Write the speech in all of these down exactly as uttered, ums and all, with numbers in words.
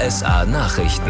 S A Nachrichten.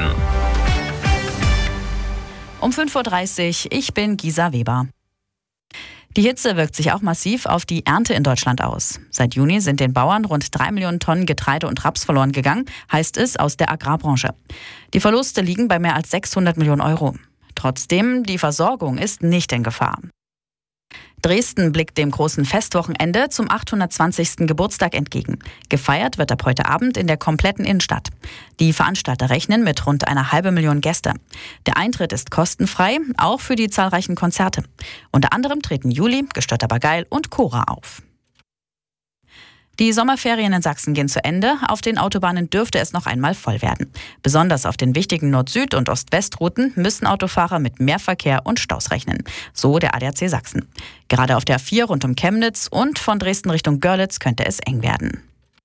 Um fünf Uhr dreißig, ich bin Gisa Weber. Die Hitze wirkt sich auch massiv auf die Ernte in Deutschland aus. Seit Juni sind den Bauern rund drei Millionen Tonnen Getreide und Raps verloren gegangen, heißt es aus der Agrarbranche. Die Verluste liegen bei mehr als sechshundert Millionen Euro. Trotzdem, die Versorgung ist nicht in Gefahr. Dresden blickt dem großen Festwochenende zum achthundertzwanzigsten Geburtstag entgegen. Gefeiert wird ab heute Abend in der kompletten Innenstadt. Die Veranstalter rechnen mit rund einer halben Million Gäste. Der Eintritt ist kostenfrei, auch für die zahlreichen Konzerte. Unter anderem treten Juli, Gestört aber geil und Cora auf. Die Sommerferien in Sachsen gehen zu Ende. Auf den Autobahnen dürfte es noch einmal voll werden. Besonders auf den wichtigen Nord-Süd- und Ost-West-Routen müssen Autofahrer mit mehr Verkehr und Staus rechnen. So der A D A C Sachsen. Gerade auf der A vier rund um Chemnitz und von Dresden Richtung Görlitz könnte es eng werden.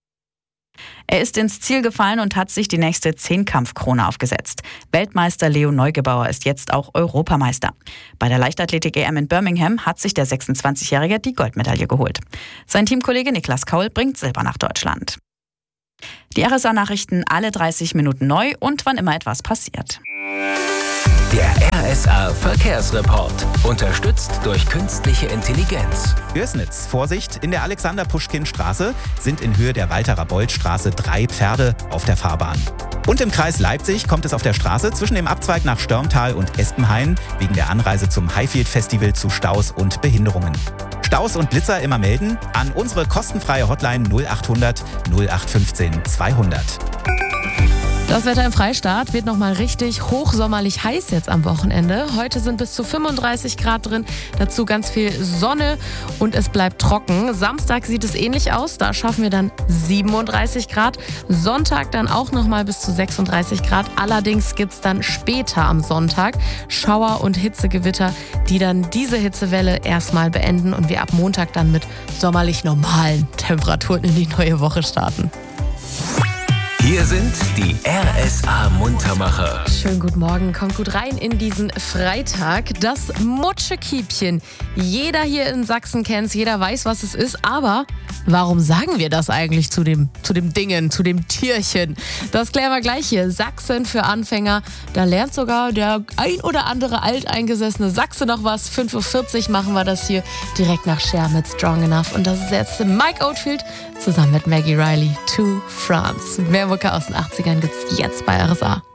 Er ist ins Ziel gefallen und hat sich die nächste Zehnkampfkrone aufgesetzt. Weltmeister Leo Neugebauer ist jetzt auch Europameister. Bei der Leichtathletik-E M in Birmingham hat sich der sechsundzwanzigjährige die Goldmedaille geholt. Sein Teamkollege Niklas Kaul bringt Silber nach Deutschland. Die R S A-Nachrichten alle dreißig Minuten neu und wann immer etwas passiert. Der R S A-Verkehrsreport. Unterstützt durch künstliche Intelligenz. Gößnitz, Vorsicht, in der Alexander-Puschkin-Straße sind in Höhe der Walterer-Bold-Straße drei Pferde auf der Fahrbahn. Und im Kreis Leipzig kommt es auf der Straße zwischen dem Abzweig nach Störmtal und Espenhain wegen der Anreise zum Highfield-Festival zu Staus und Behinderungen. Staus und Blitzer immer melden an unsere kostenfreie Hotline null achthundert null acht fünfzehn zweihundert. Das Wetter im Freistaat wird nochmal richtig hochsommerlich heiß jetzt am Wochenende. Heute sind bis zu fünfunddreißig Grad drin, dazu ganz viel Sonne und es bleibt trocken. Samstag sieht es ähnlich aus, da schaffen wir dann siebenunddreißig Grad. Sonntag dann auch nochmal bis zu sechsunddreißig Grad. Allerdings gibt es dann später am Sonntag Schauer und Hitzegewitter, die dann diese Hitzewelle erstmal beenden und wir ab Montag dann mit sommerlich normalen Temperaturen in die neue Woche starten. Hier sind die R S A-Muntermacher. Schönen guten Morgen, kommt gut rein in diesen Freitag. Das Mutschekiebchen. Jeder hier in Sachsen kennt es, jeder weiß, was es ist. Aber warum sagen wir das eigentlich zu dem, zu dem Dingen, zu dem Tierchen? Das klären wir gleich hier. Sachsen für Anfänger. Da lernt sogar der ein oder andere alteingesessene Sachse noch was. fünf Uhr vierzig machen wir das hier direkt nach Cher mit Strong Enough. Und das ist jetzt Mike Oldfield zusammen mit Maggie Riley to France. Mehr Mucke aus den achtzigern gibt's jetzt bei R S A.